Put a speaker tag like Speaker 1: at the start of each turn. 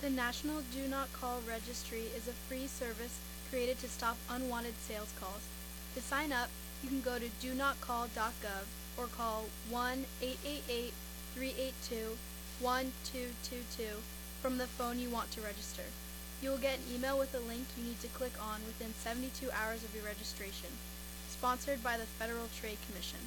Speaker 1: The National Do Not Call Registry is a free service created to stop unwanted sales calls. To sign up, you can go to donotcall.gov or call 1-888-382-1222 from the phone you want to register. You will get an email with a link you need to click on within 72 hours of your registration. Sponsored by the Federal Trade Commission.